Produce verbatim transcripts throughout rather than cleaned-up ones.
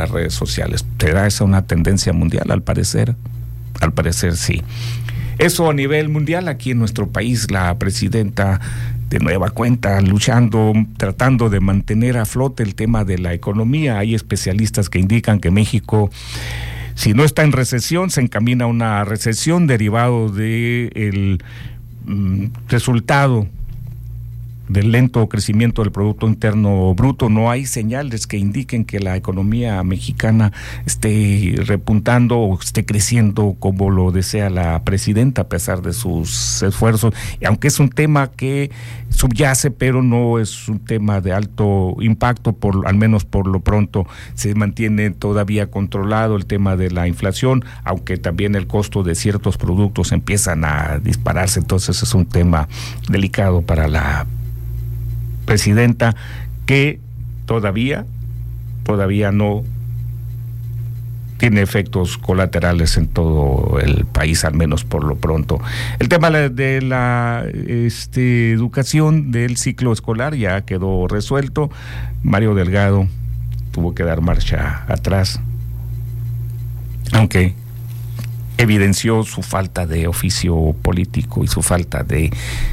las redes sociales. ¿Será esa una tendencia mundial? Al parecer, al parecer sí. Eso a nivel mundial. Aquí en nuestro país, la presidenta de nueva cuenta luchando, tratando de mantener a flote el tema de la economía. Hay especialistas que indican que México, si no está en recesión, se encamina a una recesión derivado del mm, resultado del lento crecimiento del Producto Interno Bruto. No hay señales que indiquen que la economía mexicana esté repuntando o esté creciendo como lo desea la presidenta, a pesar de sus esfuerzos, y aunque es un tema que subyace, pero no es un tema de alto impacto, por al menos por lo pronto se mantiene todavía controlado el tema de la inflación, aunque también el costo de ciertos productos empiezan a dispararse. Entonces es un tema delicado para la presidenta, que todavía, todavía no tiene efectos colaterales en todo el país, al menos por lo pronto. El tema de la este, educación del ciclo escolar ya quedó resuelto. Mario Delgado tuvo que dar marcha atrás, aunque evidenció su falta de oficio político y su falta de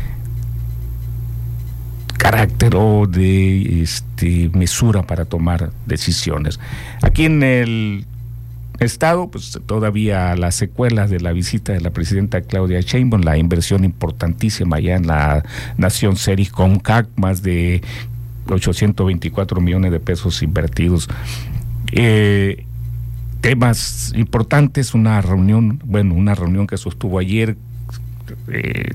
carácter o de este, mesura para tomar decisiones. Aquí en el Estado, pues todavía las secuelas de la visita de la presidenta Claudia Sheinbaum, la inversión importantísima ya en la nación Sericomcac, más de ochocientos veinticuatro millones de pesos invertidos. Eh, temas importantes, una reunión, bueno, una reunión que sostuvo ayer, eh,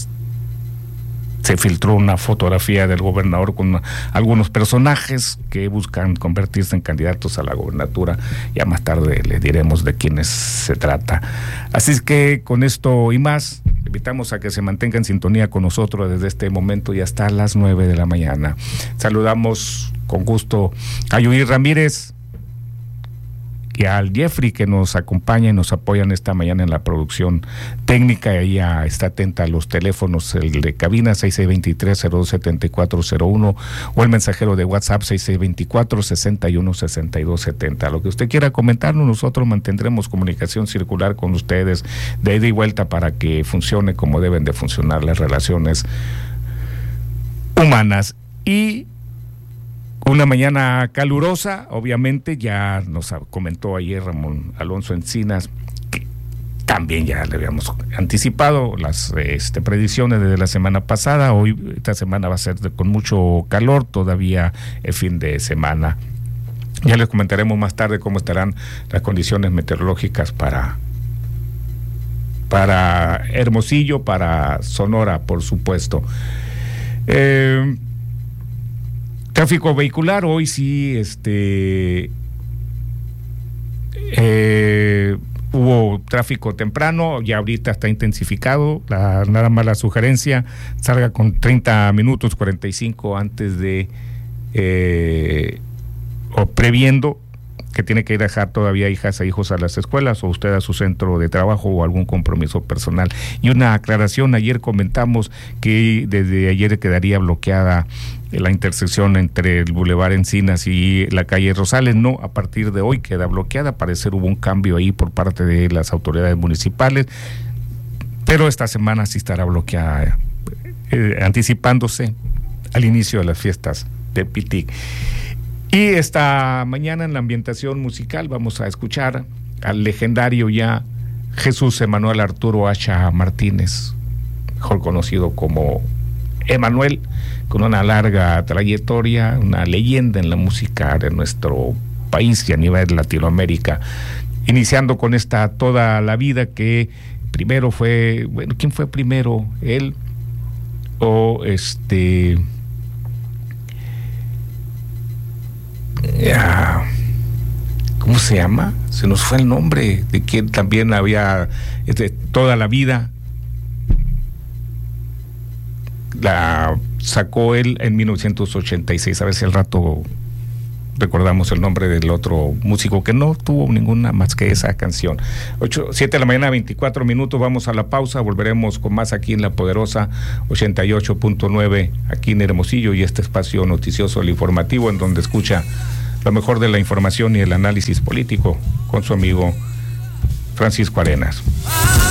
se filtró una fotografía del gobernador con algunos personajes que buscan convertirse en candidatos a la gobernatura. Ya más tarde le diremos de quiénes se trata. Así es que con esto y más, invitamos a que se mantenga en sintonía con nosotros desde este momento y hasta las nueve de la mañana. Saludamos con gusto a Yuri Ramírez y al Jeffrey, que nos acompaña y nos apoyan esta mañana en la producción técnica. Ella está atenta a los teléfonos, el de cabina seis seis dos tres, cero dos siete cuatro cero uno o el mensajero de WhatsApp seis seis dos cuatro, seis uno seis dos siete cero. Lo que usted quiera comentarnos, nosotros mantendremos comunicación circular con ustedes de ida y vuelta para que funcione como deben de funcionar las relaciones humanas. Y una mañana calurosa, obviamente, ya nos comentó ayer Ramón Alonso Encinas, que también ya le habíamos anticipado las este, predicciones desde la semana pasada. Hoy, esta semana va a ser de, con mucho calor, todavía el fin de semana. Ya les comentaremos más tarde cómo estarán las condiciones meteorológicas para, para Hermosillo, para Sonora, por supuesto. Eh... Tráfico vehicular, hoy sí, este, eh, hubo tráfico temprano, ya ahorita está intensificado. La, nada más la sugerencia, salga con treinta minutos, cuarenta y cinco antes de, eh, o previendo que tiene que ir a dejar todavía hijas e hijos a las escuelas, o usted a su centro de trabajo o algún compromiso personal. Y una aclaración, ayer comentamos que desde ayer quedaría bloqueada la intersección entre el Boulevard Encinas y la calle Rosales. No, a partir de hoy queda bloqueada. Al parecer hubo un cambio ahí por parte de las autoridades municipales, pero esta semana sí estará bloqueada, eh, anticipándose al inicio de las fiestas de Pitic. Y esta mañana en la ambientación musical vamos a escuchar al legendario ya Jesús Emanuel Arturo Acha Martínez, mejor conocido como Emanuel, con una larga trayectoria, una leyenda en la música de nuestro país y a nivel Latinoamérica, iniciando con esta Toda la Vida, que primero fue, bueno, ¿quién fue primero? Él o este... Ya, ¿cómo se llama? Se nos fue el nombre de quien también había este, Toda la Vida. La sacó él en mil novecientos ochenta y seis. A ver si al rato recordamos el nombre del otro músico que no tuvo ninguna más que esa canción. ocho, siete de la mañana, veinticuatro minutos. Vamos a la pausa. Volveremos con más aquí en La Poderosa ochenta y ocho punto nueve, aquí en Hermosillo, y este espacio noticioso, el informativo, en donde escucha lo mejor de la información y el análisis político con su amigo Francisco Arenas.